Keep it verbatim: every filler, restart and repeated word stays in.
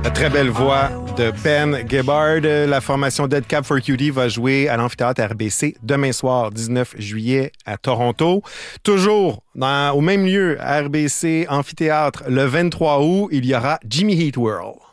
La très belle voix de Ben Gibbard. La formation Dead Cab for Cutie va jouer à l'amphithéâtre R B C demain soir, dix-neuf juillet, à Toronto. Toujours dans, au même lieu, R B C Amphithéâtre, le vingt-trois août, il y aura Jimmy Heat World.